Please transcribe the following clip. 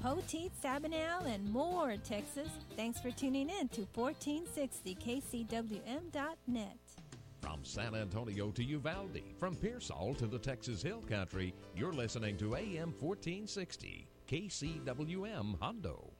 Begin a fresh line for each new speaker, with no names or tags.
Poteet, Sabinal, and more, Texas. Thanks for tuning in to 1460kcwm.net.
From San Antonio to Uvalde, from Pearsall to the Texas Hill Country, you're listening to AM 1460, KCWM Hondo.